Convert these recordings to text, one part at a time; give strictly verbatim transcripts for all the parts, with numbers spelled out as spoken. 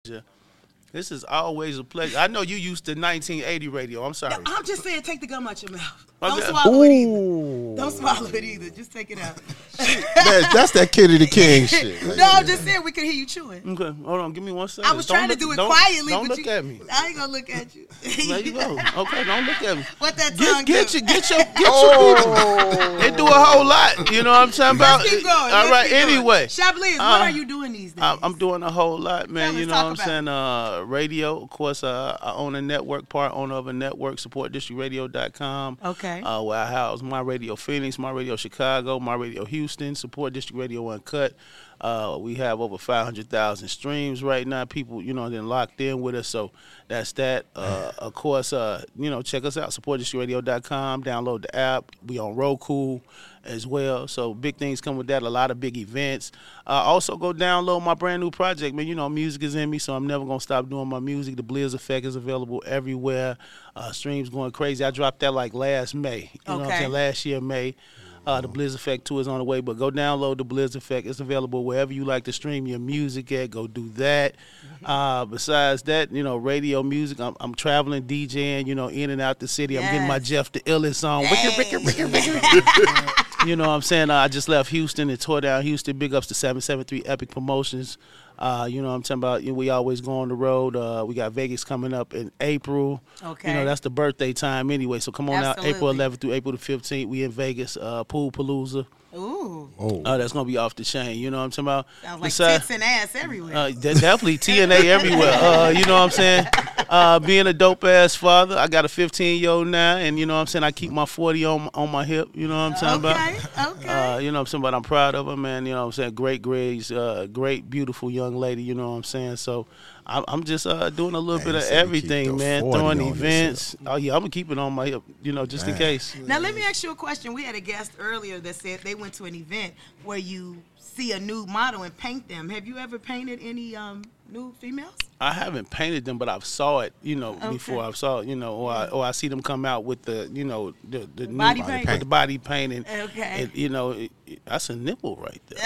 This is always a pleasure. I know you used to nineteen eighty radio. I'm sorry. I'm just saying, take the gum out your mouth. Okay. Don't swallow it either. Ooh. Don't swallow it either. Just take it out. That, that's that Kitty the King shit. No, I'm just saying we could hear you chewing. Okay, hold on. Give me one second. I was Don't trying look- to do it don't- quietly, Don't but look you, at me. I ain't gonna look at you. There you go. Okay, don't look at me. What that tongue Get, get do? your, get your, get your people. They do a whole lot. You know what I'm talking about? Let's keep going. All Let's right. keep going. Anyway, Chablis, Uh, what are you doing these days? I'm, I'm doing a whole lot, man. Tell You us, know talk what I'm about saying? Uh, radio, of course. Uh, I own a network, part owner of a network, support district radio dot com. Okay. Uh, where I house my radio Phoenix, my radio Chicago, my radio Houston, support district radio Uncut. Uh, we have over five hundred thousand streams right now. People, you know, then locked in with us. So that's that. Uh, of course, uh, you know, check us out, support district radio dot com. Download the app. We on Roku as well. So big things come with that. A lot of big events. Uh, also, go download my brand new project, man. You know, music is in me, so I'm never going to stop doing my music. The Blizz Effect is available everywhere. Uh, streams going crazy. I dropped that like last May. You know what I'm Okay. saying? Last year, May. Uh, the Blizz Effect two is on the way, but go download the Blizz Effect. It's available wherever you like to stream your music at. Go do that. Uh, besides that, you know, radio music. I'm, I'm traveling, DJing, you know, in and out the city. I'm getting my Yes. Jeff the Illest on. Hey. Wicked, wicked, wicked, wicked. You know what I'm saying? Uh, I just left Houston and tore down Houston. Big ups to seven seven three Epic Promotions. Uh, you know what I'm talking about? You know, we always go on the road. Uh, we got Vegas coming up in April. Okay. You know, that's the birthday time anyway. So come on out, April Absolutely. eleventh through April the fifteenth. We in Vegas, uh, Pool Palooza. Ooh. Oh. Uh, that's going to be off the chain. You know what I'm talking about? Sounds like Besides- tits and ass everywhere. uh, de- definitely T N A everywhere. Uh, you know what I'm saying? Uh, being a dope ass father, I got a fifteen year old now, and you know what I'm saying. I keep my forty on on my hip. You know what I'm talking okay. about? Okay. Uh, you know what I'm saying? But I'm proud of her, man. You know what I'm saying? Great grades, uh, great, beautiful young lady. You know what I'm saying? So I'm, I'm just uh, doing a little Man, bit you of said you keep everything, the man. forty Throwing on this events. hip. Oh yeah, I'm gonna keep it on my hip. You know, just in Man. case. Now let me ask you a question. We had a guest earlier that said they went to an event where you see a nude model and paint them. Have you ever painted any um, nude females? I haven't painted them, but I've saw it, you know, Okay. before I saw it, you know, or I, or I see them come out with the, you know, the the, new- body with paint? the body paint, and, Okay. and, you know, it, it- that's a nipple right there.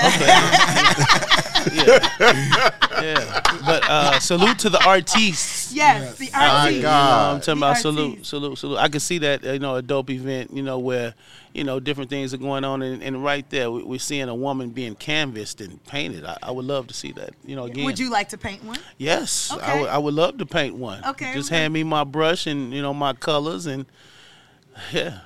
Okay. yeah, yeah. But uh, salute to the artists. Yes, the My artiste. You know, God. I'm talking The about salute, artiste. salute, salute. I can see that, uh, you know, a dope event, you know, where, you know, different things are going on, and, and right there, we, we're seeing a woman being canvassed and painted. I, I would love to see that, you know, again. Would you like to paint one? Yes, I Okay. would. I would love to paint one. Okay, just well- hand me my brush and you know my colors and yeah.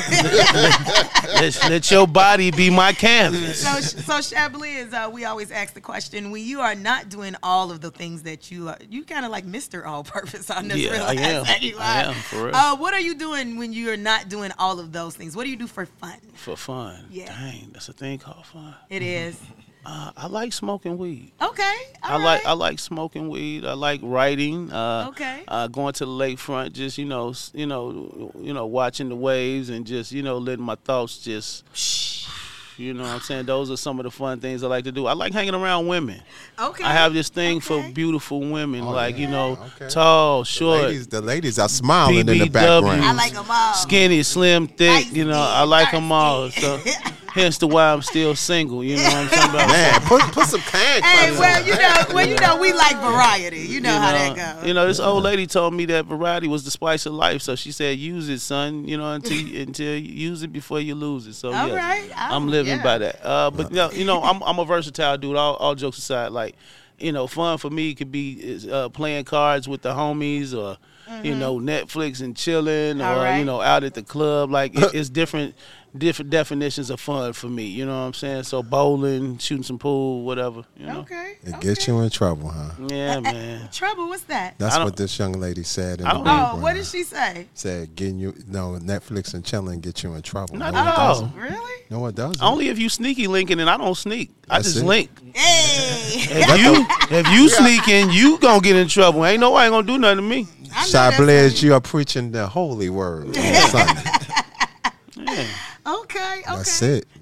let, let your body be my canvas. So, so Chablis, uh, we always ask the question: when you are not doing all of the things that you are, you kind of like Mister All-Purpose. I just Yeah, I realized am. that you I are. am, for real. Uh, what are you doing when you are not doing all of those things? What do you do for fun? For fun. Yeah. Dang, that's a thing called fun. It is Uh, I like smoking weed. okay. I all like right. I like smoking weed. I like writing. Uh, Okay. Uh, going to the lakefront, just you know, s- you know, you know, watching the waves and just you know, letting my thoughts just. You know what I'm saying? Those are some of the fun things I like to do. I like hanging around women. Okay. I have this thing for Okay. beautiful women, Oh, like, yeah. you know, Okay. tall, The short, ladies, the ladies are smiling in the B B W. background. I like them all. skinny, slim, thick. Light You know, skin, I like dark them all. So, skin. hence the why I'm still single. You know what I'm talking about? Man, put put some can Hey, clubs well, on. you know, well, you know, we like variety. You know You how know, that goes. you know, this old lady told me that variety was the spice of life. So she said, "Use it, son. You know, until you, until you use it before you lose it." So All yeah, right. I'm Oh, living yeah. by that. Uh, but you know, you know, I'm I'm a versatile dude. All, all jokes aside, like, you know, fun for me could be is, uh, playing cards with the homies, or you know, Netflix and chilling, All or right. you know, out at the club. Like it, it's different. Different definitions of fun for me, you know what I'm saying? So bowling, shooting some pool, whatever, you know. Okay. It okay. gets you in trouble, huh? Yeah, man. Trouble. What's that? That's I don't- what this young lady said in I the don't- background. Oh, what did she say? Said getting you no Netflix and chilling get you in trouble. Not no, at it all. doesn't. Really? No, it doesn't. Only if you sneaky linking, and I don't sneak. I That's just it. link. Hey. If you if you sneaking, you gonna get in trouble. Ain't nobody gonna do nothing to me. I know that's Chablis, you are preaching the holy word on Sunday. Yeah. Okay. Okay. That's it.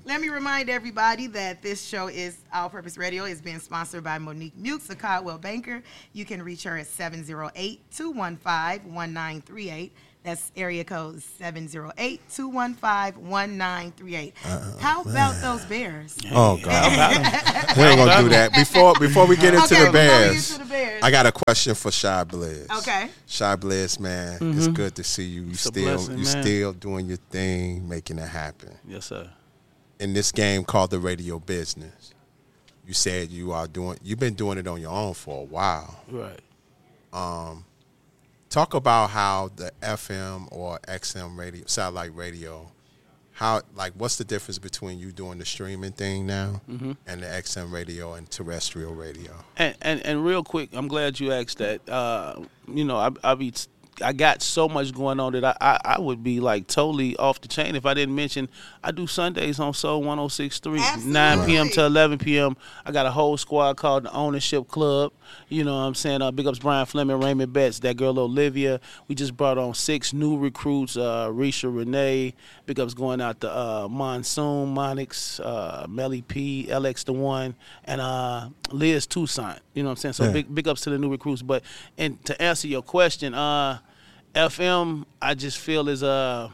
Let me remind everybody that this show is All Purpose Radio is being sponsored by Monique Mukes, a Caldwell banker. You can reach her at seven oh eight, two one five, one nine three eight. That's area code seven oh eight, two one five, one nine three eight. Uh, How about man. those Bears? Oh, God. We ain't going to do that. Before before we get into, okay, the, Bears, into the Bears, I got a question for Shy Blizz. Okay. Shy Blizz, man, mm-hmm. it's good to see you. You it's still blessing, you man. still doing your thing, making it happen. Yes, sir. In this game called the radio business, you said you are doing, you've been doing it on your own for a while. Right. Um, talk about how the F M or X M radio, satellite radio, how, like, what's the difference between you doing the streaming thing now mm-hmm. and the X M radio and terrestrial radio? And, and and real quick, I'm glad you asked that. Uh, you know, I I be I got so much going on that I, I I would be like totally off the chain if I didn't mention I do Sundays on Soul one oh six point three, nine p.m. to eleven p.m. I got a whole squad called the Ownership Club. You know what I'm saying? Uh, big ups Brian Fleming, Raymond Betts, that girl Olivia. We just brought on six new recruits, uh, Risha Renee. Big ups going out to uh, Monsoon, Monix, uh, Melly P, L X the One, and uh, Liz Toussaint. You know what I'm saying? So yeah. big big ups to the new recruits. But and to answer your question, uh, F M, I just feel is uh,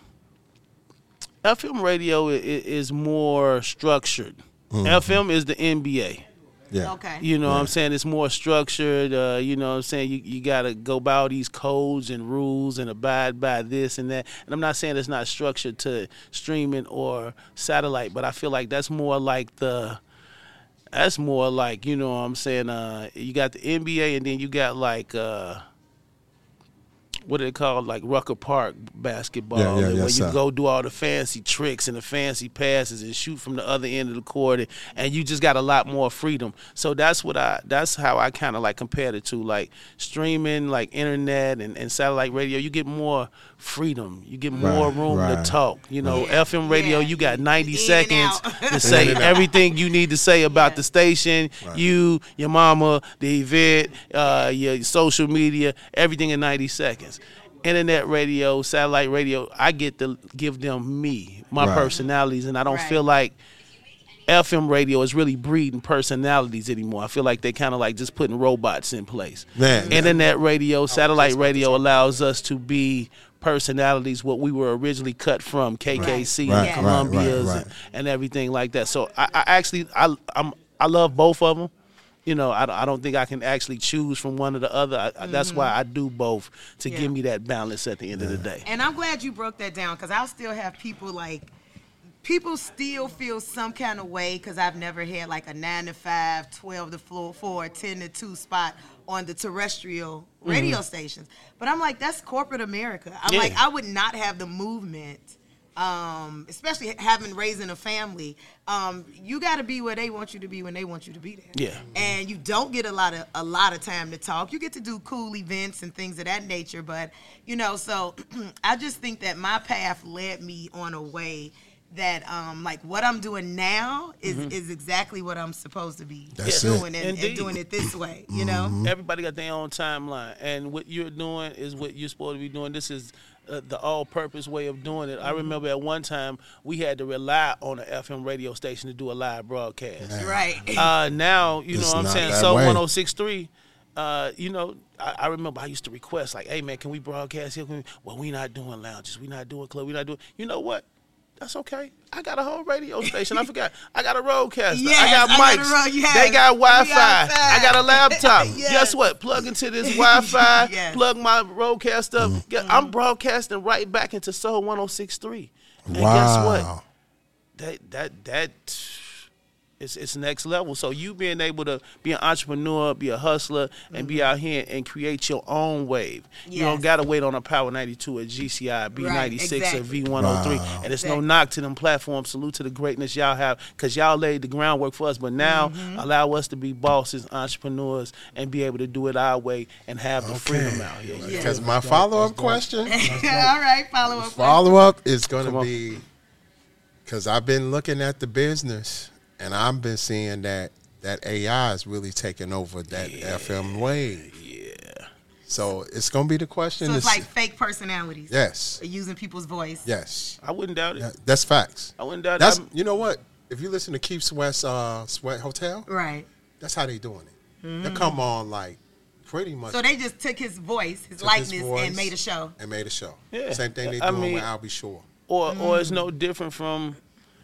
F M radio is, is more structured. Mm-hmm. F M is the N B A. Yeah. Okay. You know yeah. what I'm saying? It's more structured. Uh, you know what I'm saying? You, you got to go by all these codes and rules and abide by this and that. And I'm not saying it's not structured to streaming or satellite, but I feel like that's more like the – that's more like, you know what I'm saying, uh, you got the N B A and then you got like uh, – what do they call like Rucker Park basketball, yeah, yeah, where yes, you sir. go do all the fancy tricks and the fancy passes and shoot from the other end of the court, and, and you just got a lot more freedom. So that's what I, that's how I kind of like compared it to like streaming, like internet and, and satellite radio. You get more freedom, you get more right, room right. to talk. You know, yeah. F M radio, yeah. you got ninety In seconds and to say everything you need to say about yeah. the station, right. you, your mama, the event, uh, your social media, everything in ninety seconds. Internet radio, satellite radio, I get to give them me, my right. personalities, and I don't right. feel like F M radio is really breeding personalities anymore. I feel like they kind of like just putting robots in place. Man, Internet radio, satellite radio allows us to be personalities, what we were originally cut from, K K C right. and Right. Columbia's Right. Right. And, and everything like that. So I, I actually, I I'm, I love both of them. You know, I, I don't think I can actually choose from one or the other. I, mm-hmm. That's why I do both, to yeah. give me that balance at the end yeah. of the day. And I'm glad you broke that down, because I'll still have people like, people still feel some kind of way because I've never had like a nine to five, twelve to four, ten to two spot on the terrestrial radio mm-hmm. stations. But I'm like, that's corporate America. I'm yeah. like, I would not have the movement. Um, especially having raising a family, um, you got to be where they want you to be when they want you to be there. Yeah, and you don't get a lot of a lot of time to talk. You get to do cool events and things of that nature, but you know. So I just think that my path led me on a way that, um, like what I'm doing now is mm-hmm. is exactly what I'm supposed to be That's doing it. and, and doing it this way. You know, Mm-hmm. everybody got their own timeline, and what you're doing is what you're supposed to be doing. This is Uh, the all-purpose way of doing it. I remember at one time we had to rely on an F M radio station to do a live broadcast. Man. right? Uh, now, you It's know what I'm not saying? that So way. one oh six point three, uh, you know, I, I remember I used to request, like, hey, man, can we broadcast here? Can we? Well, we not doing lounges. We not doing club. We not doing, you know what? That's okay. I got a whole radio station. I forgot. I got a roadcaster. Yes, I got I got mics. a road- yes. They got Wi-Fi. We outside. I got a laptop. Yes. Guess what? Plug into this Wi-Fi. Yes. Plug my roadcast up. Mm. Get- I'm broadcasting right back into Soul one oh six point three. And Wow. guess what? That that that it's it's next level. So you being able to be an entrepreneur, be a hustler, and be out here and create your own wave. You Yes. don't gotta wait on a Power ninety-two, a G C I, B ninety-six, Right, or exactly. V one oh three. Wow. And it's Exactly. no knock to them platforms. Salute to the greatness y'all have, because y'all laid the groundwork for us. But now Mm-hmm. allow us to be bosses, entrepreneurs, and be able to do it our way and have the freedom out here. Yeah. Because my follow-up question, All right, follow up. follow-up is going Come to on. be, because I've been looking at the business, and I've been seeing that that A I is really taking over that Yeah. F M wave. Yeah. So it's going to be the question. So it's to like s- fake personalities. yes, Using people's voice. yes. I wouldn't doubt it. Yeah, that's facts. I wouldn't doubt That's it. you know what? if you listen to Keith Sweat's uh, Sweat Hotel, Right. that's how they doing it. Mm-hmm. They come on like pretty much. So they just took his voice, his took likeness, his voice and made a show. And made a show. Yeah. Same thing they I doing mean, with Albie Shore. Or Mm. or it's no different from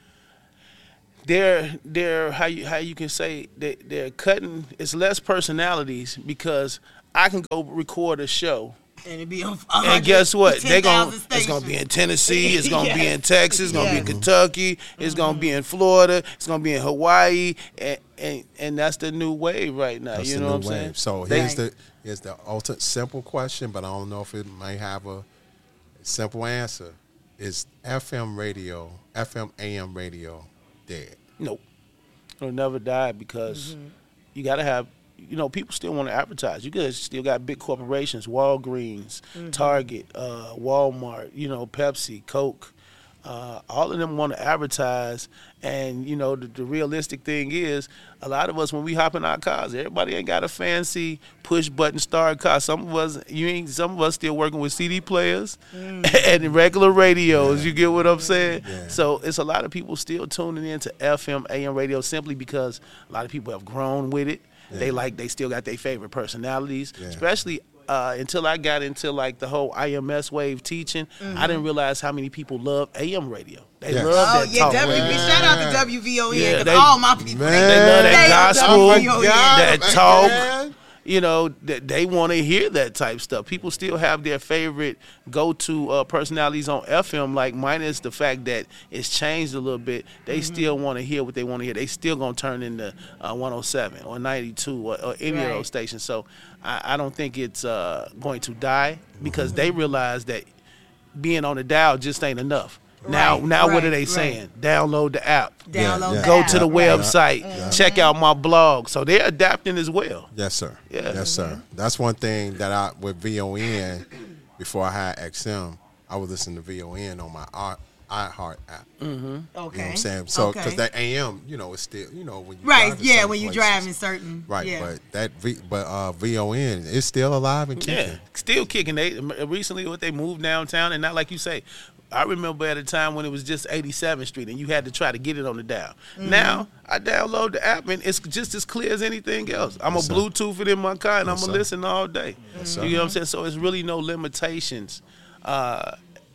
they're they're how you how you can say they they're cutting it's less personalities because I can go record a show. And it be on. And guess what? They gonna ten thousand it's gonna be in stations. Tennessee, it's gonna be Yes. in Texas, it's gonna be in Yes. Kentucky, it's gonna be in Florida, it's gonna be in Hawaii, and and, and that's the new wave right now. That's you the know new what I'm saying? wave. So They- here's the here's the ultimate simple question, but I don't know if it might have a simple answer. Is F M radio, F M A M radio dead? Nope. It'll never die because you got to have, you know, people still want to advertise. You guys still got big corporations, Walgreens, Target, uh, Walmart, you know, Pepsi, Coke. Uh, all of them want to advertise. And, you know, the, the realistic thing is a lot of us, when we hop in our cars, everybody ain't got a fancy push button start car. Some of us, you ain't, some of us still working with C D players and regular radios. You get what I'm saying? Yeah. So it's a lot of people still tuning into F M, A M radio simply because a lot of people have grown with it. They like, they still got their favorite personalities, Yeah. especially uh, until I got into like the whole I M S wave teaching. I didn't realize how many people love A M radio. They Yes. love Oh that yeah, talk W V. radio. Shout out to W V O N Yeah, because they- all my people. Man. They love that They love gospel, W V O N. that Man. talk. You know, that they want to hear that type stuff. People still have their favorite go-to uh, personalities on F M, like minus the fact that it's changed a little bit. They still want to hear what they want to hear. They still gonna turn into uh, one oh seven or ninety-two or, or any of Right. those stations. So I, I don't think it's uh, going to die because they realize that being on the dial just ain't enough. Now, Right, now what right, are they right. saying? Download the app. Download Yeah, the Go app. to the Right. website. Check out my blog. So they're adapting as well. Yes, sir. Yeah. Yes, sir. That's one thing that I with V O N before I had X M, I was listening to V O N on my i iHeart app. Okay. You know what I'm saying? So because Okay. that A M, you know, it's still, you know, when you Right. drive in Yeah. certain When you places. drive in certain. Right, Yeah. but that v, but uh, V O N is still alive and kicking. Yeah, still kicking. They recently what they moved downtown, and not like you say. I remember at a time when it was just eighty-seventh Street, and you had to try to get it on the dial. Mm-hmm. Now I download the app, and it's just as clear as anything else. I'm Yes, a sir. Bluetooth it in my car, and Yes, I'm sir. gonna listen all day. sir. You know what I'm saying? So it's really no limitations. Uh,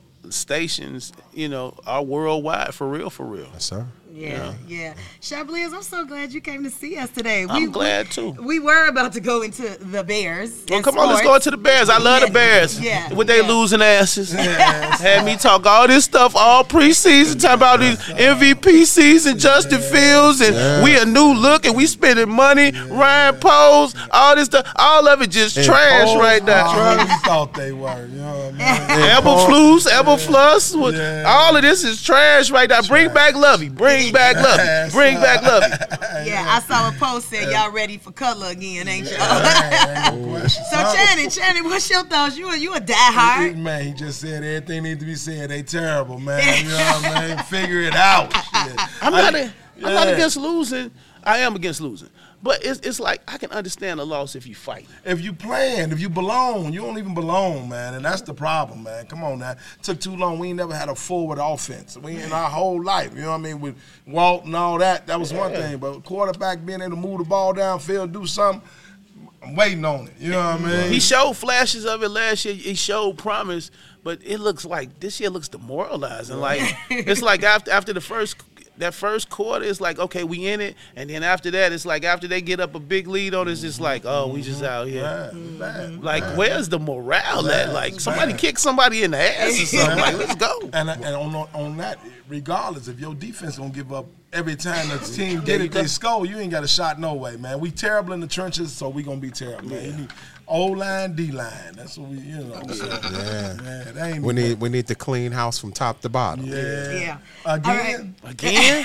stations, you know, are worldwide for real, for real. Yes, sir. Yeah, yeah. Shabliz, I'm so glad you came to see us today. I'm glad, too. We were about to go into the Bears. Well, and come on, let's sports. go into the Bears. I love Yeah, the Bears. yeah, With they yeah. losing asses. Had me talk all this stuff all preseason, talking about these M V P season, Justin Fields, and Yeah. we a new look, and we spending money, Ryan Poles, all this stuff. All of it just And trash Poles, right now. Drugs you thought they were, you know what I mean? Eberflus, Eberflus, with- Yeah. all of this is trash right now. Bring back Lovey. Bring back Lovey. Yes, Bring sir. back Lovey. Yeah, I saw a post said y'all ready for Cutler again, ain't y'all? Ain't no question. So Channing, Channing, what's your thoughts? You a, you a diehard? Man, he just said everything needs to be said. They terrible, man. You know what I mean? Figure it out. Shit. I'm not, a, I'm not yeah. against losing. I am against losing. But it's, it's like I can understand a loss if you fight. If you playing, if you belong, you don't even belong, man. And that's the problem, man. Come on now. Took too long. We ain't never had a forward offense. We in our whole life, you know what I mean? With Walt and all that, that was one thing. But quarterback being able to move the ball downfield, do something, I'm waiting on it. You know what I mean? He showed flashes of it last year. He showed promise, but it looks like this year looks demoralizing. Like it's like after after the first that first quarter, it's like okay, we in it, and then after that, it's like after they get up a big lead on us, it's like oh, we just out here. Bad, bad. Like where's the morale at? Like somebody kick somebody in the ass or something. Like let's go. And, and on on that, regardless, if your defense gonna give up every time the team get it, they score, you ain't got a shot no way, man. We terrible in the trenches, so we gonna be terrible, man. You need O line, D line. That's what we, you know. So, Yeah. man, that ain't We need we need to clean house from top to bottom. Yeah. Yeah. All Again. Again,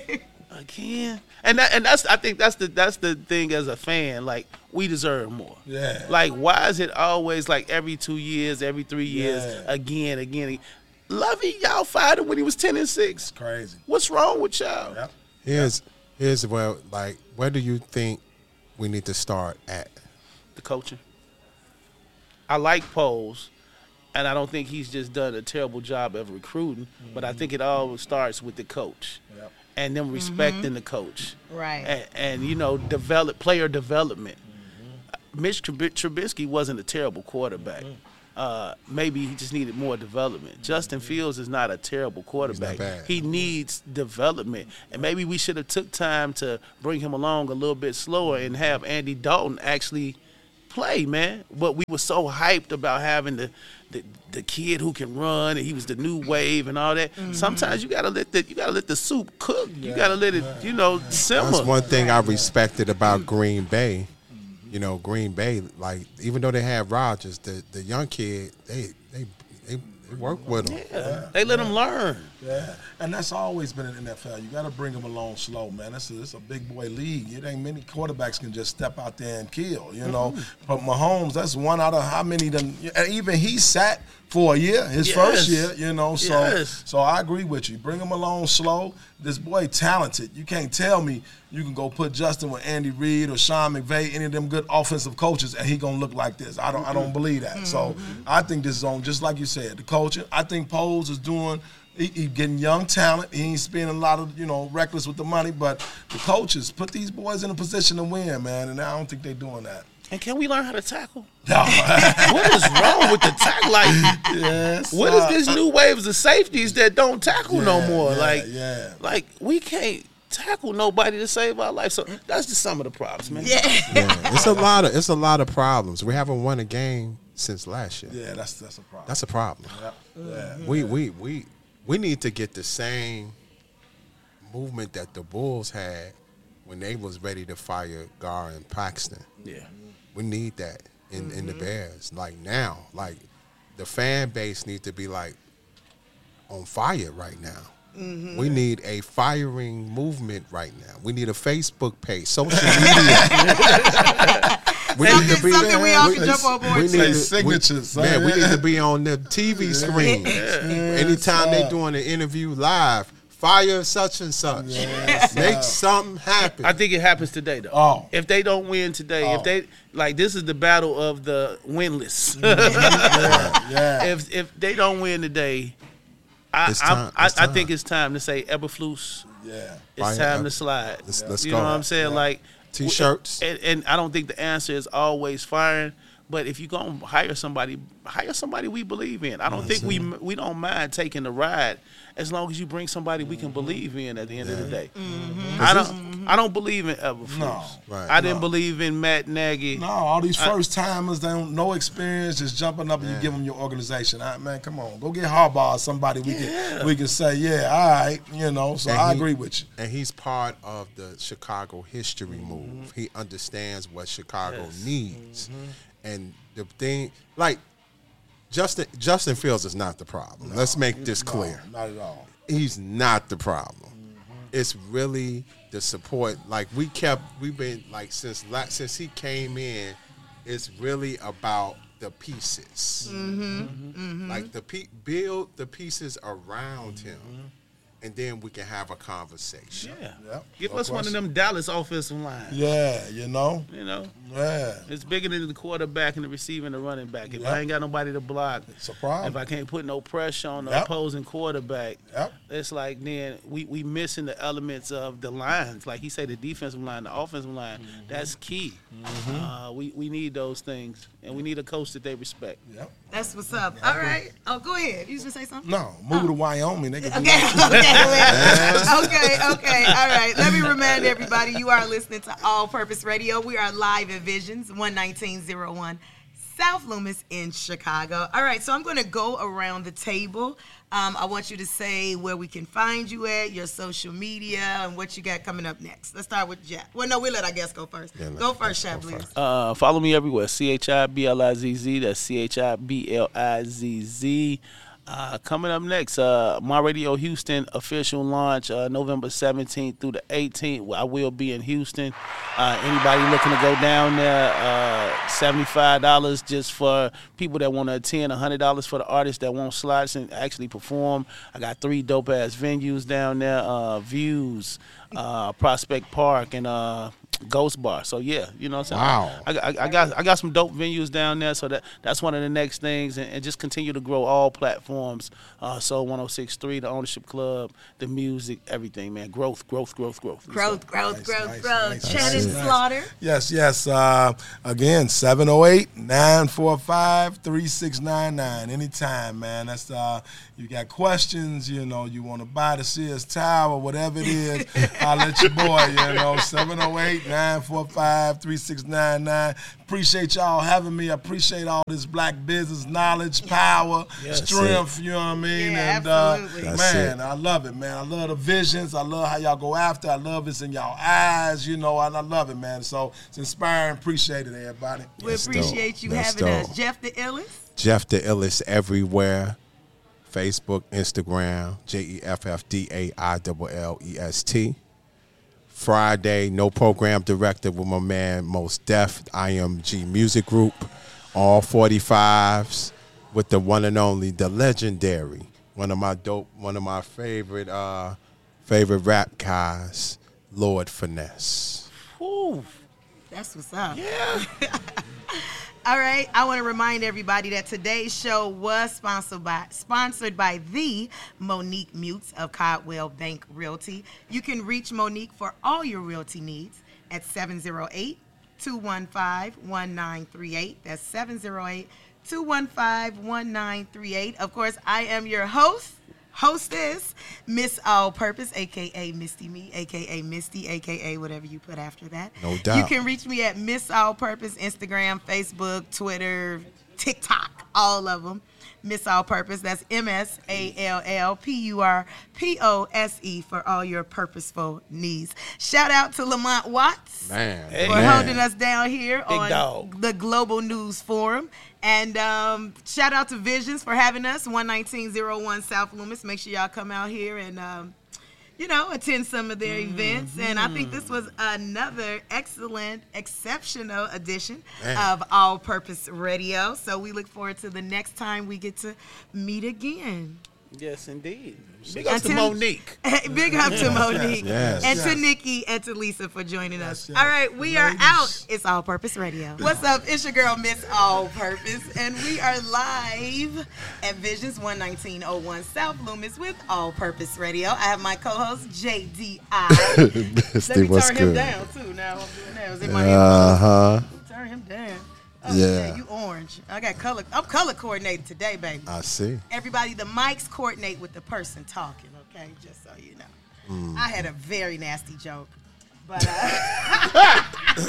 again, and that, and that's I think that's the that's the thing as a fan. Like we deserve more. Yeah. Like why is it always like every two years, every three years, Yeah. again, again? Lovey, y'all fired him when he was ten and six. Crazy. What's wrong with y'all? Yep. Here's here's where like where do you think we need to start at? The coaching. I like Poles. and I don't think he's just done a terrible job of recruiting, mm-hmm. but I think it all starts with the coach. Yep. And them respecting mm-hmm. the coach. Right. And, and, you know, develop player development. Mm-hmm. Mitch Trubisky wasn't a terrible quarterback. Mm-hmm. Uh, maybe he just needed more development. Justin Fields is not a terrible quarterback. He needs development. And maybe we should have took time to bring him along a little bit slower and have Andy Dalton actually play, man. But we were so hyped about having the the, the kid who can run and he was the new wave and all that. Mm-hmm. Sometimes you gotta let the you gotta let the soup cook. You yeah. gotta let it, you know, simmer. That's one thing I respected about Green Bay. You know, Green Bay, like, even though they have Rodgers, the, the young kid, they they they, they work with him. Yeah. Yeah. They let yeah. them learn. Yeah, and that's always been in the N F L. You got to bring them along slow, man. It's a, it's a big boy league. It ain't many quarterbacks can just step out there and kill, you know. Mm-hmm. But Mahomes, that's one out of how many done. And even he sat for a year, his yes. first year, you know. So, yes. so I agree with you. Bring him along slow. This boy talented. You can't tell me you can go put Justin with Andy Reid or Sean McVay, any of them good offensive coaches, and he gonna look like this. I don't. Mm-hmm. I don't believe that. Mm-hmm. So I think this is on, just like you said, the coaching. I think Poles is doing. He, he getting young talent. He ain't spending a lot of, you know, reckless with the money. But the coaches put these boys in a position to win, man. And I don't think they're doing that. And can we learn how to tackle? No. What is wrong with the tackle? Like, yes, what uh, is this new waves of safeties that don't tackle yeah, no more? Yeah, like, yeah. like we can't tackle nobody to save our life. So that's just some of the problems, man. Yeah. yeah. It's a lot of it's a lot of problems. We haven't won a game since last year. Yeah, that's that's a problem. That's a problem. Yep. Yeah. We we we we need to get the same movement that the Bulls had when they was ready to fire Gar and Paxton. Yeah. We need that in, mm-hmm. in the Bears. Like now. Like the fan base needs to be like on fire right now. Mm-hmm. We need a firing movement right now. We need a Facebook page, social media. we something, need to be something we all can jump on board. We need to, signatures. We, man, we need to be on the T V screen. Yeah. Anytime they doing an interview live, fire such and such. Yes, Make something happen. I think it happens today, though. Oh. If they don't win today, oh. if they like, this is the battle of the winless. yeah, yeah. If if they don't win today. I, time, I, I, I think it's time to say Eberflus. Yeah, it's Fire time Eber. to slide. Let's, let's you go. know what I'm saying? Yeah. Like T-shirts. And, and I don't think the answer is always firing. But if you're gonna hire somebody, hire somebody we believe in. I don't mm-hmm. think we we don't mind taking the ride as long as you bring somebody we can believe in at the end yeah. of the day. Mm-hmm. I don't I don't believe in Eberflus. No, right. I didn't no. believe in Matt Nagy. No, all these first timers, they don't no experience, just jumping up and yeah. you give them your organization. Right, man, come on, go get Harbaugh, somebody we yeah. can we can say, yeah, all right, you know. So and I he, agree with you. And he's part of the Chicago history mm-hmm. move. He understands what Chicago yes. needs. Mm-hmm. And the thing, like, Justin Justin Fields is not the problem. No, Let's make this clear. No, not at all. He's not the problem. Mm-hmm. It's really the support. Like, we kept, we've been, like, since since he came in, it's really about the pieces. Mm-hmm. Mm-hmm. Like, the pe- build the pieces around him. And then we can have a conversation. Yeah. Yep. Give No us question. one of them Dallas offensive lines. Yeah, you know. You know. Yeah. It's bigger than the quarterback and the receiver and the running back. If Yep. I ain't got nobody to block, It's a problem. if I can't put no pressure on the Yep. opposing quarterback, Yep. it's like then we we missing the elements of the lines. Like he said, the defensive line, the offensive line. Mm-hmm. That's key. Mm-hmm. Uh, we we need those things, and we need a coach that they respect. Yep. That's what's up. All right. Oh, go ahead. You just say something? No, move Oh. to Wyoming. They can do Okay, that. okay, okay, okay. All right. Let me remind everybody you are listening to All Purpose Radio. We are live at Visions, one nineteen oh one South Loomis in Chicago. All right, so I'm going to go around the table. Um, I want you to say where we can find you at, your social media, and what you got coming up next. Let's start with Jack. Well, no, we'll let our guest go first. Yeah, go first, go Shaq, please. first. Uh, follow me everywhere. C H I B L I Z Z. That's C H I B L I Z Z. Uh, coming up next, uh, My Radio Houston official launch uh, November seventeenth through the eighteenth. I will be in Houston. Uh, anybody looking to go down there, uh, seventy-five dollars just for people that want to attend, one hundred dollars for the artists that want slots and actually perform. I got three dope-ass venues down there, uh, Views, uh, Prospect Park, and uh, Ghost Bar. So yeah, you know what I'm saying? Wow. I, I, I got I got some dope venues down there, so that that's one of the next things, and, and just continue to grow all platforms. Uh, Soul one oh six point three, the Ownership Club, the music, everything, man. Growth, growth, growth, growth. Growth, growth, Nice, growth, nice, growth. nice. Shannon Nice. Slaughter. Yes, yes. Uh, again, seven oh eight, nine four five, three six nine nine. Anytime, man. That's uh, you got questions, you know, you want to buy the Sears Tower, whatever it is, I'll let your boy, you know, seven oh eight, nine four five, three six nine nine. Appreciate y'all having me. I appreciate all this black business knowledge, power, Yes. strength, you know what I mean? Yeah, and absolutely. uh, That's man, it. I love it, man. I love the visions. I love how y'all go after. I love it's in y'all eyes, you know, and I love it, man. So it's inspiring. Appreciate it, everybody. We That's appreciate dope. you That's having us. dope. Jeff the Illest. Jeff the Illest everywhere. Facebook, Instagram, J E F F D A I L L E S T. Friday, no program director with my man Most Def, I M G Music Group. All forty-fives with the one and only, the legendary, one of my dope, one of my favorite, uh, favorite rap guys, Lord Finesse. Whew. That's what's up. Yeah. All right, I want to remind everybody that today's show was sponsored by sponsored by the Monique Mutes of Caldwell Bank Realty. You can reach Monique for all your realty needs at seven oh eight, two one five, one nine three eight. That's seven oh eight, two one five, one nine three eight. Of course, I am your host, hostess, Miss All Purpose, a k a. Misty Me, a k a. Misty, a k a whatever you put after that. No doubt. You can reach me at Miss All Purpose, Instagram, Facebook, Twitter, TikTok, all of them. Miss All Purpose, that's M S A L L P U R P O S E for all your purposeful needs. Shout out to Lamont Watts Man, Hey. for man. holding us down here Big on dog. the Global News Forum. And um, shout out to Visions for having us, one nineteen oh one South Loomis. Make sure y'all come out here and, um, you know, attend some of their events. And I think this was another excellent, exceptional edition Man. of All Purpose Radio. So we look forward to the next time we get to meet again. Yes, indeed. Big up to Until- Monique. Big up to Monique yes, and to yes. Nikki and to Lisa for joining us. yes. All right, we are Ladies. out. It's All Purpose Radio. What's up? It's your girl, Miss All Purpose, and we are live at Visions one nineteen oh one South Loomis with All Purpose Radio. I have my co-host J D I. Let Misty, me what's turn him good? down too. Now I'm doing that. Is it my Uh huh. turn him down? Oh, Yeah. yeah, you orange. I got color. I'm color coordinated today, baby. I see. Everybody, the mics coordinate with the person talking, okay? Just so you know. I had a very nasty joke. But uh,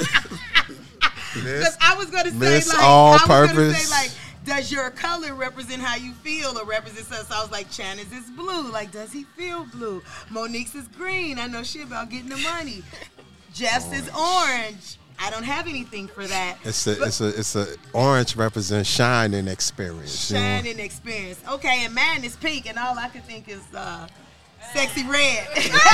Miss, 'cause I was gonna say Miss like All I was gonna Purpose. say like, does your color represent how you feel or represent something? So I was like, Channon's is blue. Like, does he feel blue? Monique's is green. I know shit about getting the money. Jeff's is orange. I don't have anything for that. It's a, it's a, it's a. Orange represents shining experience. you know? Shining experience. Okay, and mine is pink, and all I can think is uh, sexy red.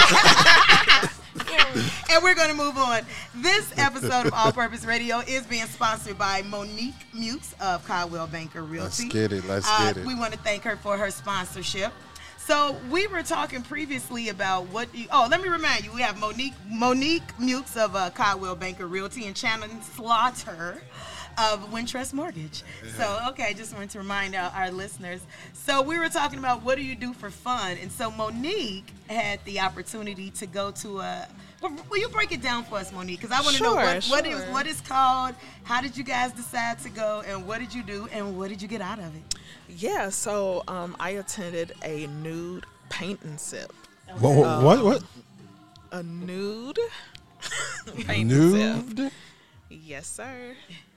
And we're going to move on. This episode of All Purpose Radio is being sponsored by Monique Mutes of Caldwell Banker Realty. Let's get it. Let's Uh, get it. We want to thank her for her sponsorship. So we were talking previously about what. You, oh, let me remind you, we have Monique Monique Mutes of uh, Caldwell Banker Realty and Shannon Slaughter of Wintrust Mortgage. So okay, just wanted to remind uh, our listeners. So we were talking about what do you do for fun, and so Monique had the opportunity to go to a. Well, will you break it down for us, Monique? Because I want to know Sure, what, what, sure. is, what it's called. How did you guys decide to go, and what did you do, and what did you get out of it? Yeah, so um, I attended a nude paint and sip. What? What? What? A nude paint and sip. Nude? Yes, sir.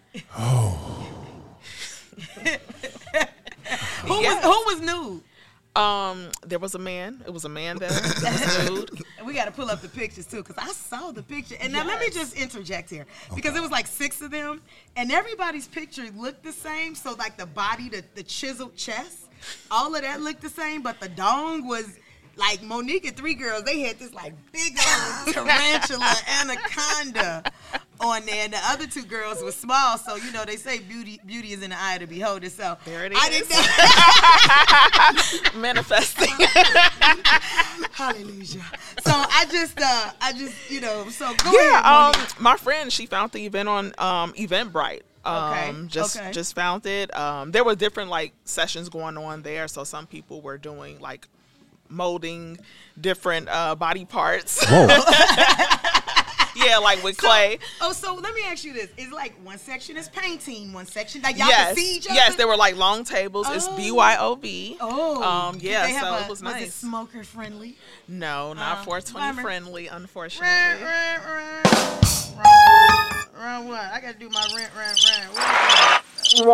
Who Yes. was who was nude? Um, there was a man. It was a man there. That was nude. And we got to pull up the pictures too, because I saw the picture. And now let me just interject here, because it was like six of them, and everybody's picture looked the same. So like the body, the, the chiseled chest, all of that looked the same, but the dong was like Monique and three girls. They had this like big old tarantula anaconda on there, and the other two girls were small. So you know they say beauty beauty is in the eye of the beholder. So There it I is. didn't know. Manifesting. Hallelujah. So I just, uh, I just, you know, so go Yeah, ahead. um, Monique. my friend, she found the event on um, Eventbrite. Um, Okay, just okay. just found it. Um, there were different like sessions going on there. So some people were doing like molding different uh, body parts. Whoa. Yeah, like with clay. Oh, so let me ask you this: is like one section is painting, one section like y'all Yes, can see each other? yes, there were like long tables. It's Oh. B Y O B. Oh, um, Did yeah, they have so a- it was Was it nice. smoker friendly? No, not Uh, four twenty bummer. friendly, Rent, unfortunately. rent, rent. Wrong, wrong one. I gotta do my rent, rent, rent.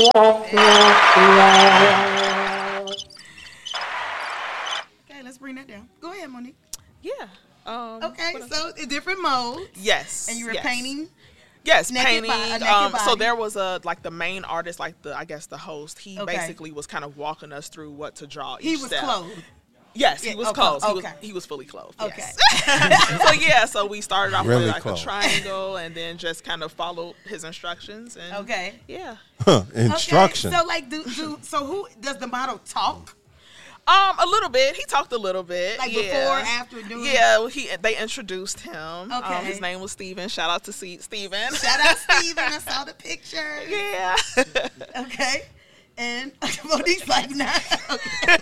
Okay, let's bring that down. Go ahead, Monique. Yeah. Um, Okay, what else? so in different modes. Yes. And you were yes. painting. Yes, naked painting. bo- a naked um, so body. there was a like the main artist, like the I guess the host. He Okay. basically was kind of walking us through what to draw. Each He was step. clothed. Yes, Yeah, he was okay, clothed. He okay. was he was fully clothed. Okay. Yes. So yeah, so we started off Really with like clothed. a triangle, and then just kind of followed his instructions. And Okay. yeah. Huh, instruction. Okay, so like, do, do so who does the model talk? Um, a little bit. He talked a little bit. Like yeah. before, after, doing? Yeah, well, he they introduced him. Um, Okay. his name was Steven. Shout out to C- Steven. Shout out Steven. I saw the picture. Yeah. Okay. And Monique's like, nah. Okay.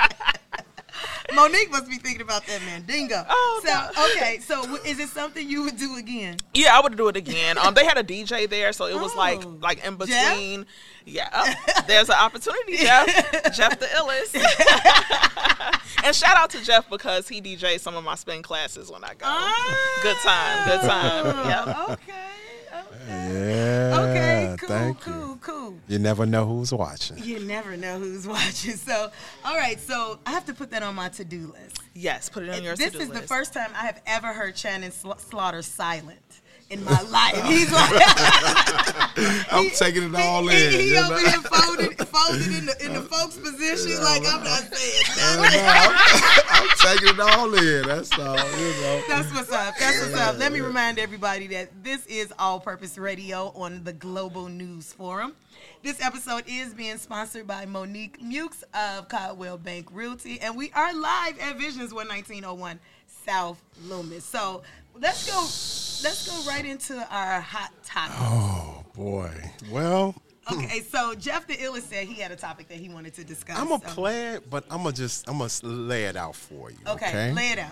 Monique must be thinking about that Mandingo. Oh, so no. okay. So w- is it something you would do again? Yeah, I would do it again. Um, they had a D J there, so it was like Oh. like in Jeff? between. Yeah, oh, there's an opportunity, Jeff. Jeff the illest. And shout out to Jeff because he D Js some of my spin classes when I go. Ah. Good time, good time. Yep. Okay. Okay. yeah. Okay. Cool. Thank cool. you. Cool. You never know who's watching. You never know who's watching. So, all right. So I have to put that on my to-do list. Yes, put it on your This to-do is the list. first time I have ever heard Shannon Sla- Slaughter silent in my life. He's like, I'm taking it all he, in. he, he you over know? here folded, folded in the in the folks position. Like I'm not saying You nothing. know, I'm, I'm taking it all in. That's all. You know. That's what's up. That's what's up. Let me remind everybody that this is All Purpose Radio on the Global News Forum. This episode is being sponsored by Monique Mukes of Caldwell Bank Realty, and we are live at Visions one nineteen oh one South Loomis. So let's go. Let's go right into our hot topic. Oh boy. Well, Okay, so Jeff the Illest said he had a topic that he wanted to discuss. I'm gonna so- play it, but I'm gonna just I'm gonna lay it out for you. Okay, Okay. lay it out.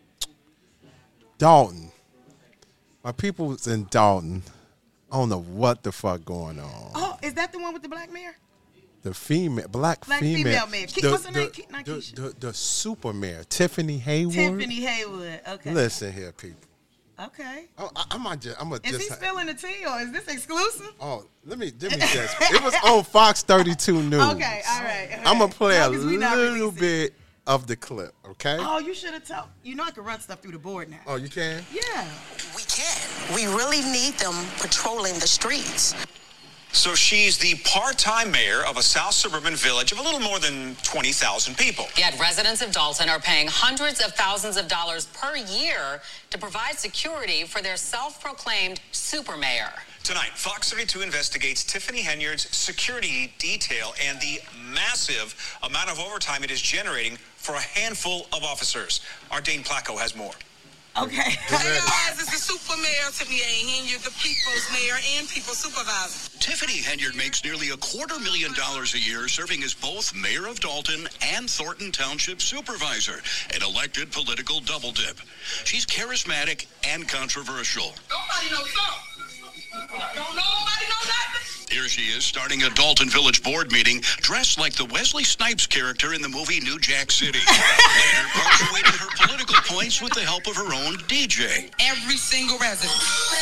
Dalton. My people's in Dalton. I don't know what the fuck going on. Oh, is that the one with the black mayor? The female, black, Black female, female mayor. Ke- what's her name? Ke- not the, Keisha. the, the super mayor, Tiffany Hayward. Tiffany Haywood. Okay. Listen here, people. Okay. Oh, I, I'm gonna just, I'm gonna Is just. he spilling the tea or is this exclusive? Oh, let me, let me just. It was on Fox thirty-two News. Okay, all right. all I'm gonna right. play a Long as we not little releasing. bit of the clip, okay? Oh, you should have told. You know I can run stuff through the board now. Oh, you can? Yeah. We can. We really need them patrolling the streets. So she's the part-time mayor of a South suburban village of a little more than twenty thousand people. Yet residents of Dalton are paying hundreds of thousands of dollars per year to provide security for their self-proclaimed super mayor. Tonight, Fox thirty-two investigates Tiffany Henyard's security detail and the massive amount of overtime it is generating for a handful of officers. Our Dane Placco has more. Okay. Hey guys, it's the super mayor, Tiffany A. Henyard, the people's mayor and people's supervisor. Tiffany Henyard makes nearly a quarter million dollars a year serving as both mayor of Dalton and Thornton Township supervisor, an elected political double dip. She's charismatic and controversial. Nobody knows something. Don't nobody know nothing. Here she is starting a Dalton Village board meeting dressed like the Wesley Snipes character in the movie New Jack City. Later, punctuating her political points with the help of her own D J. Every single resident.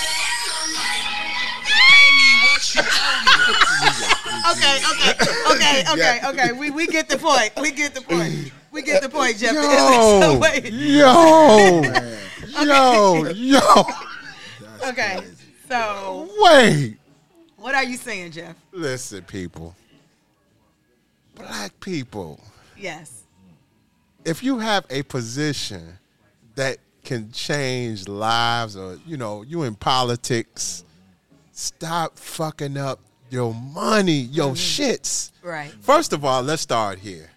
Pay me what you owe me. Okay, okay, okay, okay, okay. We we get the point. We get the point. We get the point, Jeff. So Yo, wait. yo, yo, yo. Okay. So Wait. what are you saying, Jeff? Listen, people. Black people. Yes. If you have a position that can change lives, or you know, you in politics, stop fucking up your money, your shits. Right. First of all, let's start here.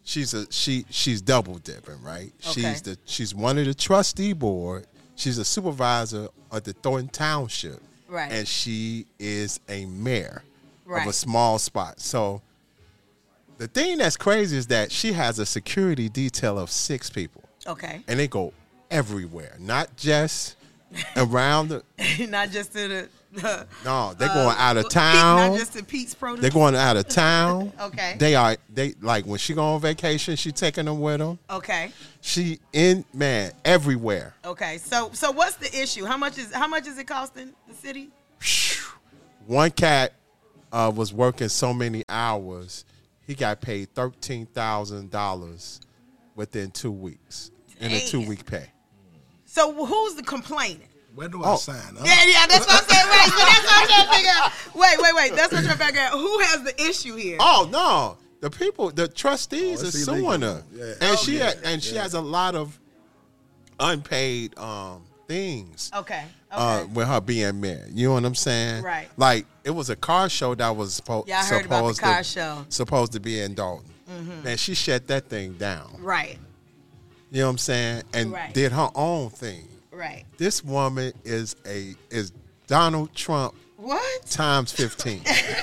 she's a she she's double dipping, right? Okay. She's the she's one of the trustee board. She's a supervisor of the Thornton Township, Right. and she is a mayor Right. of a small spot. So the thing that's crazy is that she has a security detail of six people, Okay. and they go everywhere, not just around the. Not just to the. the No, they're uh, going out of Pete- town. Not just to Pete's Produce. They're going out of town. Okay. They are they like when she go on vacation, she taking them with them. Okay. She in man everywhere. Okay. So so what's the issue? How much is how much is it costing the city? One cat uh, was working so many hours, he got paid thirteen thousand dollars within two weeks in a Dang. two week pay. So who's the complainant? Where do I Oh. sign? Huh? Yeah, yeah, that's what I'm saying. Wait, so that's what I'm trying to figure out. Wait, wait, wait. That's what I'm trying to figure out. Who has the issue here? Oh no, the people, the trustees Oh, are it's suing illegal. her, Yeah. and she Okay. ha- and she Yeah. has a lot of unpaid um, things. Okay. Okay. Uh, with her being mayor, you know what I'm saying? Right. Like it was a car show that was supposed Yeah, I heard about the supposed car to, show. supposed to be in Dalton, Mhm. and she shut that thing down. Right. You know what I'm saying? And Right. did her own thing. Right. This woman is a is Donald Trump What? times fifteen.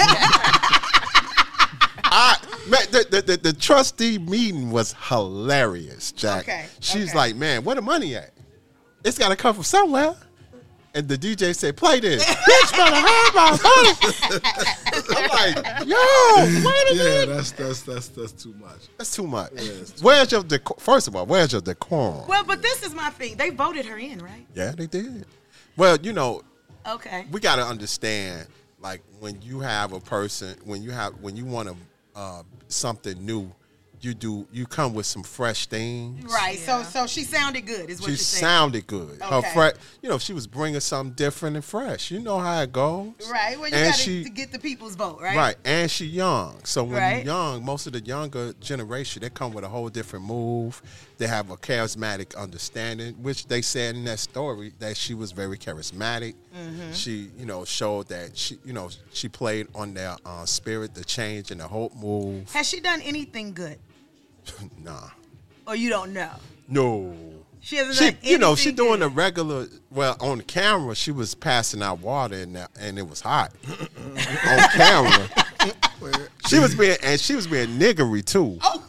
I man, the, the, the, the trustee meeting was hilarious, Jack. Okay, She's okay. like, man, where the money at? It's got to come from somewhere. And the D J said, play this. Bitch, better have my money. I'm like, yo, wait a Yeah, minute. that's that's that's that's too much. That's too much. Yeah, it's too Where's your decor? First of all, where's your decorum? Well, but this is my thing. They voted her in, right? Yeah, they did. Well, you know, Okay. we got to understand, like when you have a person, when you have, when you want to uh, something new, you do, you come with some fresh things. Right. So so she sounded good, is what She you're saying. sounded good. Her Okay. fresh, you know, she was bringing something different and fresh. You know how it goes. Right. Well, you And got she- to get the people's vote, right? Right, and she young. So when Right. you're young, most of the younger generation, they come with a whole different move. They have a charismatic understanding, which they said in that story that she was very charismatic. Mhm. She, you know, showed that she, you know, she played on their uh, spirit, the change and the hope move. Has she done anything good? Nah, Or you don't know? no. She hasn't She, done you know, she anything doing good. the regular. Well, on the camera, she was passing out water, and that, and it was hot on camera. She was being, and she was being niggery too. Oh.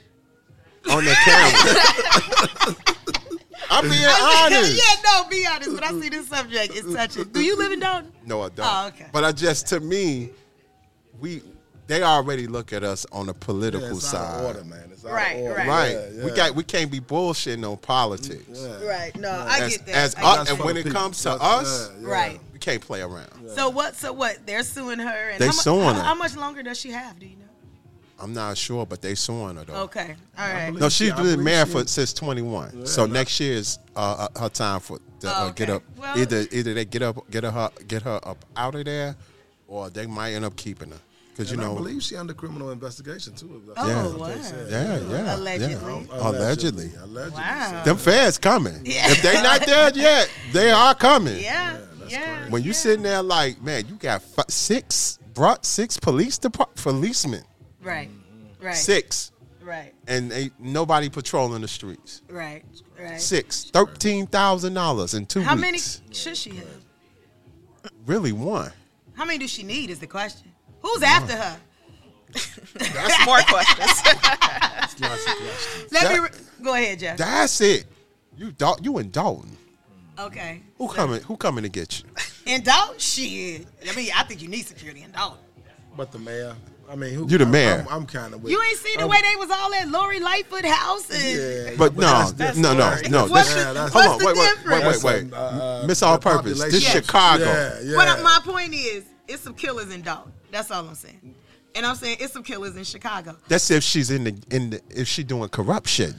On the camera. I'm being honest. Yeah, no, be honest. But I see this subject is touching. Do you live in Dalton? No, I don't. Oh, okay. But I just, to me, we they already look at us on the political Yeah, it's side. out of order, man. It's out Right, of order. right. Right. Yeah, We yeah. got we can't be bullshitting on politics. Yeah. Right. No, I As, get that. as I us- get and for when the it people. comes to That's- us, yeah, yeah. Right. we can't play around. So what? So what? They're suing her. And They how, mu- suing how, her. how much longer does she have? Do you know? I'm not sure, but they suing her though. Okay. All right. believe- No, she's Yeah, I been believe married she- for since twenty-one. Yeah, so no. next year is uh, uh, her time for to uh, Oh, get okay. up. Well- either either they get up, get her, get her up out of there, or they might end up keeping her. Because you And know, I believe she under criminal investigation too. if that's Oh, what wow. they said. yeah, yeah, Allegedly. yeah. allegedly. Allegedly. Wow. Them feds coming. Yeah. If they not dead yet, they are coming. Yeah. Yeah. When you sitting there like, man, you got fi- six, brought six police depart policemen, Right. Right. six, Right. and ain't nobody patrolling the streets. Right. Right. Six, thirteen thousand dollars in two How weeks. many should she have? Really one. How many does she need? Is the question. Who's after her? That's more questions. Lots of questions. Let That- me re- go ahead, Jeff. That's it. You Dal- you in Dalton. Okay. Who So- coming? Who coming to get you? In Dalton? Shit. I mean, I think you need security in Dalton. But the mayor, I mean, who, You the I'm- mayor. I'm, I'm kind of with. You ain't see the I'm- way they was all at Lori Lightfoot house and Yeah, But no, that's no, different. no, That's no. different. What's This, the- Yeah, that's- hold what's on, wait, the wait, wait, wait, difference? wait. That's, uh, Miss All the Purpose. This population. Chicago. Yeah, yeah. But uh, my point is, it's some killers in Dalton. That's all I'm saying. And I'm saying it's some killers in Chicago. That's if she's in the in the if she doing corruption.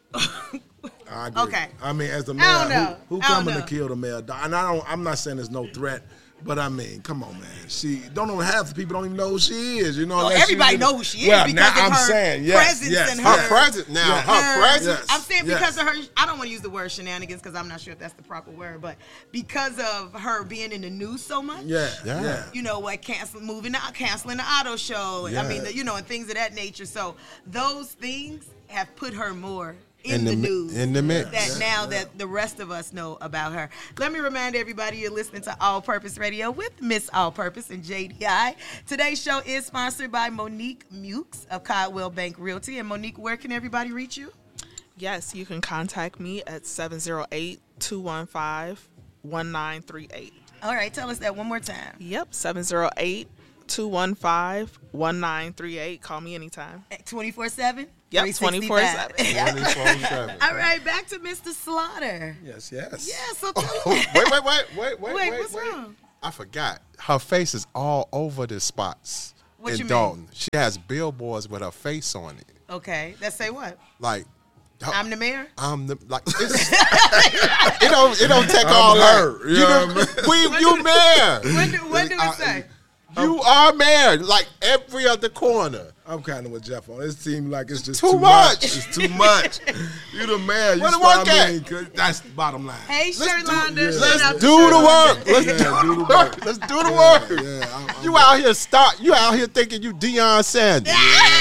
I agree. Okay. I mean, as the mayor, I don't know. who, who I don't coming know. to kill the mayor? And I don't. I'm not saying there's no threat, But I mean, come on, man. She don't know half the people don't even know who she is. You know, Well, unless everybody she, know who she is well, because now of I'm her saying, yes, presence yes, and Her her- presence now, Yeah. her Her- presence. I'm saying Yes. because of her. I don't want to use the word shenanigans because I'm not sure if that's the proper word, but because of her being in the news so much. Yeah, Yeah. yeah. You know, like cancel, moving, the, canceling the auto show. Yeah. I mean, the, you know, and things of that nature. So those things have put her more in, In the, the mi- news. in the mix. That Yeah, now that the rest of us know about her. Let me remind everybody you're listening to All Purpose Radio with Miss All Purpose and J D I. Today's show is sponsored by Monique Mukes of Caldwell Bank Realty. And Monique, where can everybody reach you? Yes, you can contact me at seven zero eight, two one five, one nine three eight. All right, tell us that one more time. Yep, seven zero eight, two one five, one nine three eight. Call me anytime. twenty-four seven? Yep, twenty-four seven. twenty-four seven. All right, back to Mister Slaughter. Yes, yes. Yeah, so Oh, tell wait, wait, wait, wait, wait, Wait, wait, what's wait. wrong? I forgot. Her face is all over the spots What in you mean? Dalton. She has billboards with her face on it. Okay, let's say what? Like, I'm the mayor? I'm the like. It's, it don't. It don't take I'm all her, that. you You, know know, what we, you mayor. What do, what do we I- say? You are mayor. Like every other corner. I'm kind of with Jeff on. It seems like it's just Too too, much. It's too much. You the man. You Where the what work I at? mean, 'cause that's the bottom line. Hey, Let's Sherlonda. do, shout let's out to do the Sherlonda. work. Let's Yeah, do do the the work. work. Let's do the work. Yeah, I'm, I'm You out here start. You out here thinking you Deion Sanders.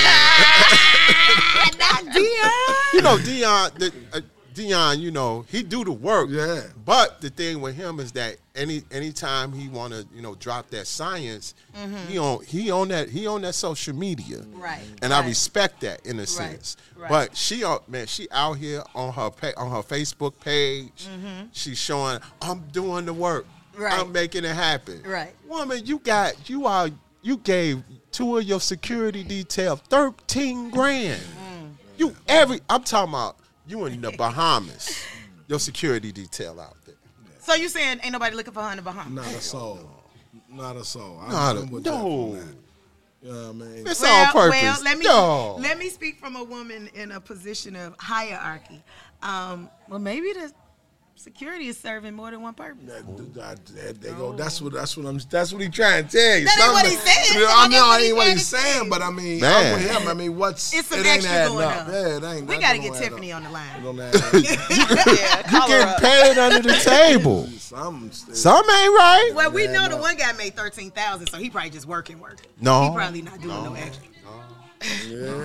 Not Dion. You know Deion. The, uh, Deion, you know he do the work. Yeah. But the thing with him is that any anytime he want to you know drop that science, he on he on that he on that social media. Right. And I right. respect that in a sense. right. But she out man, she out here on her pa- on her Facebook page. She's showing I'm doing the work. Right. I'm making it happen. Right. Woman, you got you are you gave two of your security detail thirteen grand. You every I'm talking about you in the Bahamas. Your security detail out there. So you saying ain't nobody looking for her in the Bahamas? not a soul. Not a soul. I'm, Not a- I'm with Jeff no. on that. You know what I mean? It's Well, on purpose. well, let me no. let me speak from a woman in a position of hierarchy. Um, well, maybe the security is serving more than one purpose. That, that, that, they go. That's what. That's what I'm. That's what he trying to tell you. That ain't what Something- he said. You know, I I get know what it he ain't what trying he's to say. saying, but I mean, Man. I'm with him. I mean, what's It's some it ain't extra adding going up. on. Yeah, it ain't. We that got to don't get add Tiffany up. on the It line. don't add up. Yeah, You call her getting up. paid under the table. Some, Some ain't right. Well, we Yeah, know the no. one guy made thirteen thousand, so he probably just working, working. No. he probably not doing no, extra. yeah.